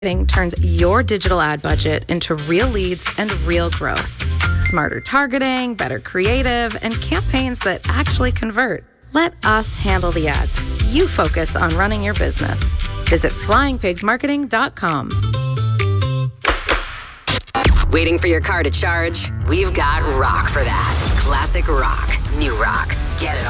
turns your digital ad budget into real leads and real growth. Smarter targeting, better creative, and campaigns that actually convert. Let us handle the ads. You focus on running your business. Visit flyingpigsmarketing.com. Waiting for your car to charge? We've got rock for that. Classic rock. New rock. Get it